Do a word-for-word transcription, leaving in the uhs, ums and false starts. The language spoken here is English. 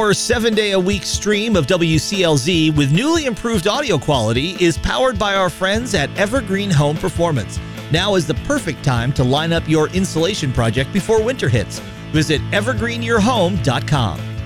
Our seven-day-a-week stream of W C L Z with newly improved audio quality is powered by our friends at Evergreen Home Performance. Now is the perfect time to line up your insulation project before winter hits. Visit evergreen your home dot com.